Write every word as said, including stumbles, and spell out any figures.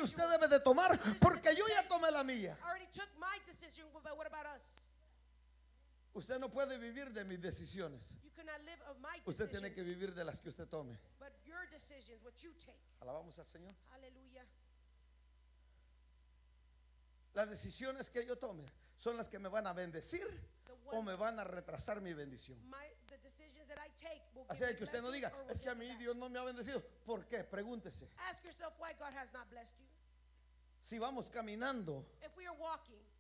que usted debe de tomar, porque yo ya tomé la mía. I already took my decision, but what about us? Usted no puede vivir de mis decisiones. You cannot live of my Usted decisions, tiene que vivir de las que usted tome. but your decisions, what you take. Alabamos al Señor. Hallelujah. Las decisiones que yo tome son las que me van a bendecir The o one, me van a retrasar mi bendición. my, the decisions that I take will Así give de me que usted no diga, blessings or will es que a give me mí back. Dios no me ha bendecido. ¿Por qué? Pregúntese. Ask yourself why God has not blessed you. Si vamos caminando If we are walking